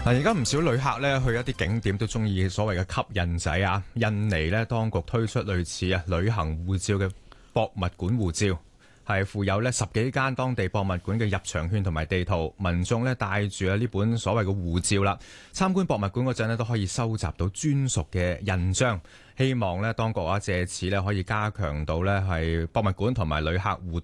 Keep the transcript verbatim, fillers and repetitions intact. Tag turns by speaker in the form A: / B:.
A: 嗱，而家唔少旅客咧去一啲景點都中意所謂嘅吸印仔啊！印尼咧當局推出類似啊旅行護照嘅博物館護照，係附有咧十幾間當地博物館嘅入場券同埋地圖，民眾咧帶住啊呢本所謂嘅護照啦，參觀博物館嗰陣咧都可以收集到專屬嘅印章。希望咧當局啊借此咧可以加強到咧係博物館同埋旅客互動。